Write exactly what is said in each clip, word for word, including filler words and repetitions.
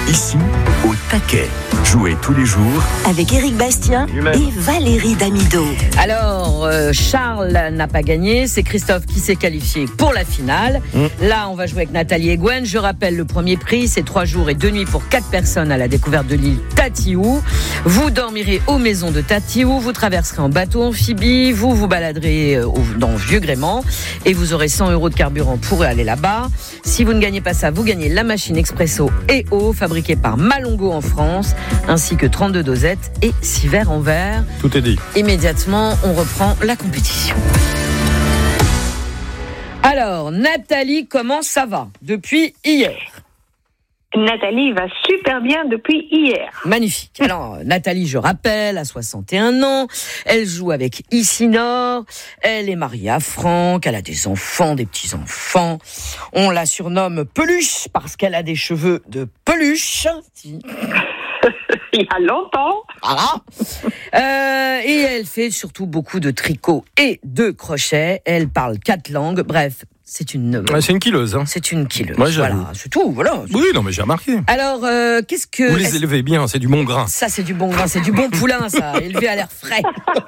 Ici, au taquet. Jouez tous les jours avec Éric Bastien et Valérie Damido. Alors, euh, Charles n'a pas gagné, c'est Christophe qui s'est qualifié pour la finale. Mmh. Là, on va jouer avec Nathalie et Gwen. Je rappelle le premier prix, c'est trois jours et deux nuits pour quatre personnes à la découverte de l'île Tatiou. Vous dormirez aux maisons de Tatiou, vous traverserez en bateau amphibie, vous vous baladerez dans Vieux-Grément et vous aurez cent euros de carburant pour aller là-bas. Si vous ne gagnez pas ça, vous gagnez la machine expresso et eau fabriquée par Malongo en France, ainsi que trente-deux dosettes et six verres en verre. Tout est dit. Immédiatement, on reprend la compétition. Alors, Nathalie, comment ça va depuis hier ? Nathalie va super bien depuis hier. Magnifique. Alors, Nathalie, je rappelle, a soixante et un ans. Elle joue avec Isinor. Elle est mariée à Franck. Elle a des enfants, des petits-enfants. On la surnomme Peluche parce qu'elle a des cheveux de peluche. Il y a longtemps. Voilà. Euh, et elle fait surtout beaucoup de tricot et de crochet. Elle parle quatre langues. Bref. C'est une. Ouais, c'est une killeuse. Hein. C'est une killeuse. Ouais, voilà, c'est tout. Voilà. Oui, non, mais j'ai remarqué. Alors, euh, qu'est-ce que. Vous les élevez bien, c'est du bon grain. Ça, c'est du bon grain, c'est du bon poulain, ça, élevé à l'air frais.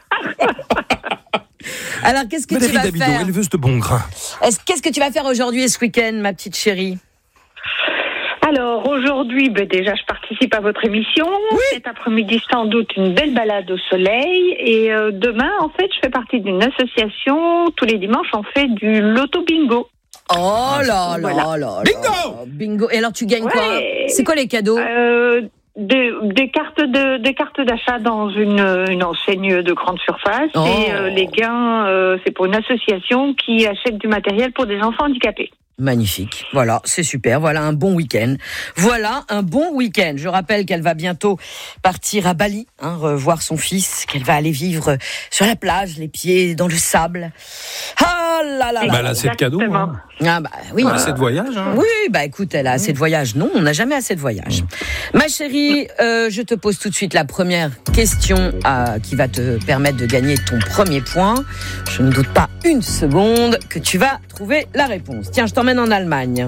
Alors, qu'est-ce que Valérie tu vas Damido, faire éleveuse de bon grain. Est-ce, Qu'est-ce que tu vas faire aujourd'hui et ce week-end, ma petite chérie ? Alors aujourd'hui, ben déjà je participe à votre émission. Oui. Cet après-midi sans doute une belle balade au soleil. Et euh, demain, en fait, je fais partie d'une association. Tous les dimanches, on fait du loto bingo. Oh là là voilà. là Bingo là. Bingo. Et alors tu gagnes ouais. quoi ? C'est quoi les cadeaux ? euh, des, des cartes de des cartes d'achat dans une une enseigne de grande surface. Oh. Et euh, les gains, euh, c'est pour une association qui achète du matériel pour des enfants handicapés. Magnifique, voilà, c'est super, voilà un bon week-end. Voilà un bon week-end. Je rappelle qu'elle va bientôt partir à Bali, hein, revoir son fils, qu'elle va aller vivre sur la plage, les pieds dans le sable. Ah là là là. Bah là, c'est de cadeaux. Hein. Ah bah oui. Ah, assez de voyage. Hein. Oui, bah écoute, elle a assez de voyages. Non, on n'a jamais assez de voyages. Mmh. Ma chérie, euh, je te pose tout de suite la première question euh, qui va te permettre de gagner ton premier point. Je ne doute pas une seconde que tu vas trouver la réponse. Tiens, je t'emmène en Allemagne.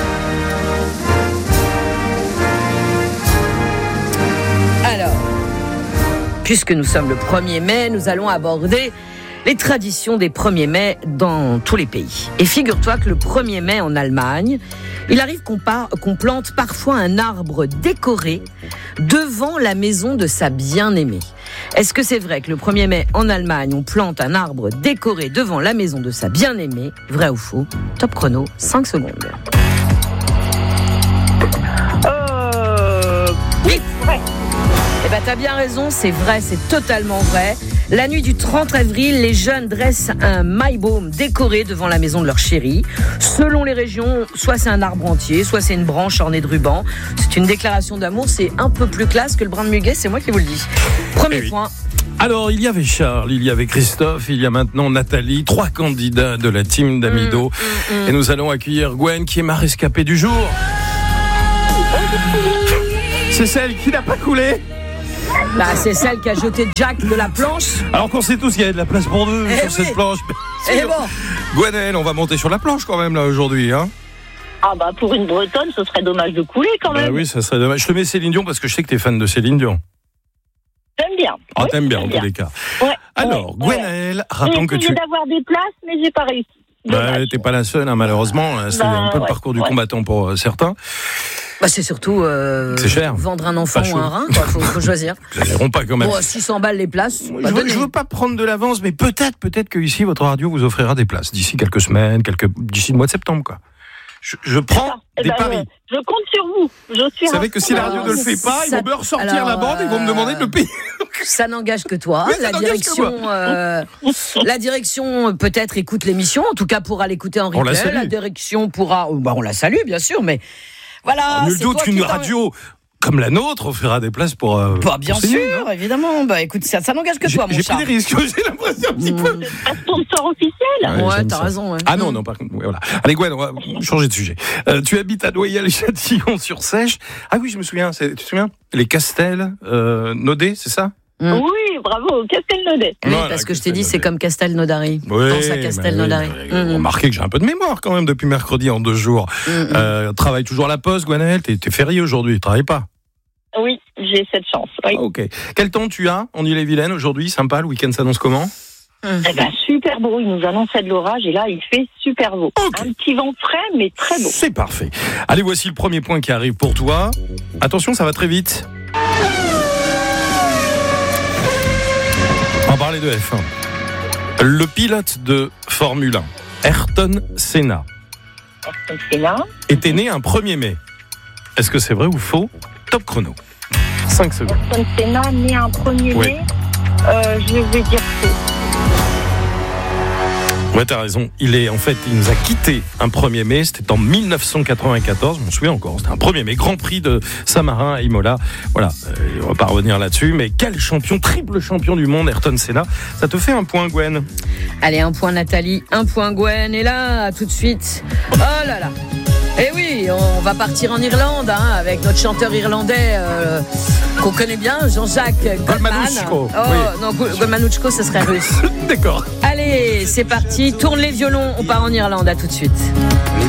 Alors, puisque nous sommes le premier mai, nous allons aborder les traditions des premiers mai dans tous les pays. Et figure-toi que le premier mai en Allemagne, il arrive qu'on, par, qu'on plante parfois un arbre décoré devant la maison de sa bien-aimée. Est-ce que c'est vrai que le premier mai en Allemagne, on plante un arbre décoré devant la maison de sa bien-aimée ? Vrai ou faux ? Top chrono, cinq secondes. Euh... Oui, vrai. Eh ben, t'as bien raison, c'est vrai, c'est totalement vrai. La nuit du trente avril, les jeunes dressent un Maibaum décoré devant la maison de leur chérie. Selon les régions, soit c'est un arbre entier, soit c'est une branche ornée de rubans. C'est une déclaration d'amour, c'est un peu plus classe que le brin de muguet, c'est moi qui vous le dis. Premier oui. point. Alors, il y avait Charles, il y avait Christophe, il y a maintenant Nathalie, trois candidats de la team Damido. Mmh, mmh, mmh. Et nous allons accueillir Gwen, qui est ma rescapée du jour. C'est celle qui n'a pas coulé. Bah, c'est celle qui a jeté Jack de la planche. Alors qu'on sait tous qu'il y a de la place pour deux eh sur oui. cette planche. Et bon. Gwenaëlle, on va monter sur la planche quand même là aujourd'hui, hein. Ah bah pour une Bretonne, ce serait dommage de couler quand même. Bah oui, ça serait dommage. Je te mets Céline Dion parce que je sais que t'es fan de Céline Dion. J'aime bien. Ah, oui, t'aimes bien en bien. tous les cas. Ouais, Alors, ouais, Gwenaëlle, ouais. rappelons que j'ai tu... essayé d'avoir des places, mais j'ai pas réussi. Bah, t'es pas la seule, hein, malheureusement. C'est bah, un peu ouais, le parcours du ouais. combattant pour euh, certains. Bah, c'est surtout euh, c'est cher. Vendre un enfant pas ou un rein, quoi. Faut, faut choisir. Ils n'iront pas quand même. Bon, six cents balles les places. Je veux, je veux pas prendre de l'avance, mais peut-être, peut-être que ici votre radio vous offrira des places d'ici quelques semaines, quelques d'ici le mois de septembre, quoi. Je, je prends eh des ben, paris. Euh, je compte sur vous. Je suis. Vous savez que si la radio ne le fait pas, ils vont me ressortir alors, la bande et ils vont me demander de le payer. Ça n'engage que toi. Oui, la direction, euh, la direction peut-être écoute l'émission. En tout cas, pourra l'écouter en replay. La, la direction pourra. Bah, on la salue, bien sûr, mais voilà. Oh, nul doute qu'une radio comme la nôtre offrira des places pour. Euh, bah, bien pour sûr, signer, évidemment. Bah écoute, ça, ça n'engage que j'ai, toi, mon j'ai Charles. J'ai pris des risques, j'ai l'impression un petit mmh. peu. Un sponsor officiel. Ouais, ouais t'as ça. raison. Ouais. Ah non, non, par contre, ouais, voilà. Allez, Gwen, on va changer de sujet. Euh, tu habites à Noyelles-Châtillon-sur-Seiche. Ah oui, je me souviens. C'est, tu te souviens les Castels, euh, Naudet, c'est ça? Mm. Oui, bravo, Castelnaudais. Oui, Voilà, parce que je t'ai dit, c'est Castelnaudais. comme Castelnaudary. Oui, Pense à Castelnaudary. bah oui, bah oui. Mm. Remarquez que j'ai un peu de mémoire quand même depuis mercredi en deux jours. Mm. Euh, travaille toujours à la Poste, Gwenaëlle. T'es, t'es férié aujourd'hui, tu travailles pas. Oui, j'ai cette chance. Oui. Ah, ok. Quel temps tu as en Ille-et-Vilaine aujourd'hui? Sympa, le week-end s'annonce comment? Eh ben, super beau, il nous annonçait de l'orage et là, il fait super beau. Ok. Un petit vent frais, mais très beau. C'est parfait. Allez, voici le premier point qui arrive pour toi. Attention, ça va très vite. On va parler de F un. Le pilote de Formule un, Ayrton Senna, C'est là. était né un premier mai. Est-ce que c'est vrai ou faux? Top chrono. cinq secondes. Ayrton Senna, né un premier Oui. mai. Euh, je vais dire faux. Ouais, t'as raison. Il est, en fait, il nous a quitté un premier mai. C'était en mille neuf cent quatre-vingt-quatorze. Je m'en souviens encore. C'était un premier mai. Grand Prix de Saint-Marin à Imola. Voilà. Euh, on va pas revenir là-dessus. Mais quel champion, triple champion du monde, Ayrton Senna. Ça te fait un point, Gwen. Allez, un point Nathalie, un point Gwen. Et là, tout de suite, oh là là. Eh oui, on va partir en Irlande hein, avec notre chanteur irlandais euh, qu'on connaît bien, Jean-Jacques Goldman. Golmanuchko, Oh oui. non, Go- Golmanuchko, ça serait russe. D'accord. Allez, c'est parti. Tourne les violons. On part en Irlande. À tout de suite.